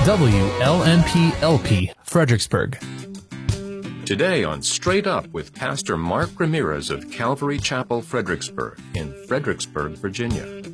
WLNP-LP, Fredericksburg. Today on Straight Up with Pastor Mark Ramirez of Calvary Chapel, Fredericksburg, in Fredericksburg, Virginia.